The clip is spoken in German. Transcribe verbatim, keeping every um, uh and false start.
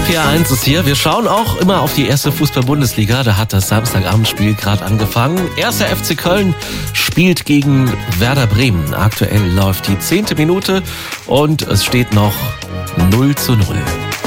P eins ist hier. Wir schauen auch immer auf die erste Fußball-Bundesliga. Da hat das Samstagabendspiel gerade angefangen. Erster F C Köln spielt gegen Werder Bremen. Aktuell läuft die zehnte Minute und es steht noch null zu null.